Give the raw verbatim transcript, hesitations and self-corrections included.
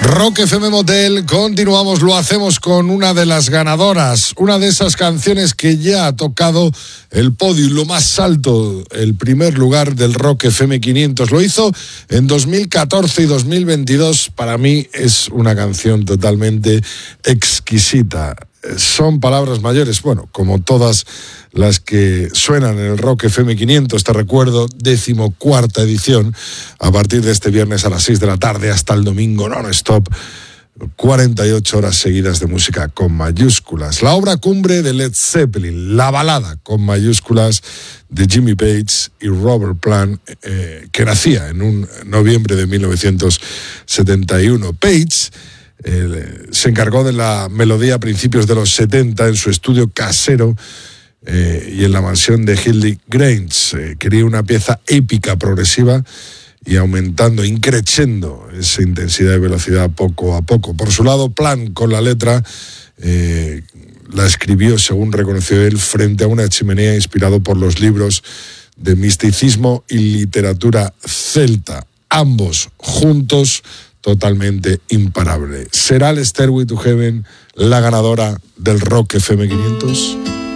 Rock F M Motel, continuamos, lo hacemos con una de las ganadoras, una de esas canciones que ya ha tocado el podio, lo más alto, el primer lugar del Rock F M quinientos. Lo hizo en dos mil catorce y dos mil veintidós. Para mí es una canción totalmente exquisita. Son palabras mayores, bueno, como todas las que suenan en el Rock F M quinientos. Te recuerdo, decimocuarta edición, a partir de este viernes a las seis de la tarde hasta el domingo non-stop, cuarenta y ocho horas seguidas de música con mayúsculas. La obra cumbre de Led Zeppelin, la balada con mayúsculas de Jimmy Page y Robert Plant, eh, que nacía en un noviembre de mil novecientos setenta y uno. Page Eh, se encargó de la melodía a principios de los setenta en su estudio casero eh, y en la mansión de Hildy Grange. Eh, quería una pieza épica, progresiva y aumentando, increciendo esa intensidad y velocidad poco a poco. Por su lado, Plant, con la letra, eh, la escribió, según reconoció él, frente a una chimenea, inspirado por los libros de misticismo y literatura celta. Ambos juntos, totalmente imparable. ¿Será el Stairway to Heaven la ganadora del Rock F M quinientos?